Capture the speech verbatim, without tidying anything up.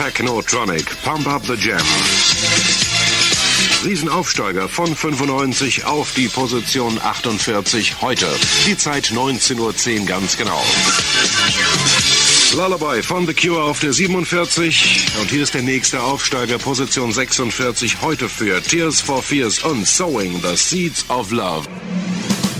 Technotronic, Pump Up the Jam. Riesenaufsteiger von fünfundneunzig auf die Position achtundvierzig heute. Die Zeit neunzehn Uhr zehn ganz genau. Lullaby von The Cure auf der siebenundvierzig. Und hier ist der nächste Aufsteiger, Position sechsundvierzig heute für Tears for Fears und Sowing the Seeds of Love.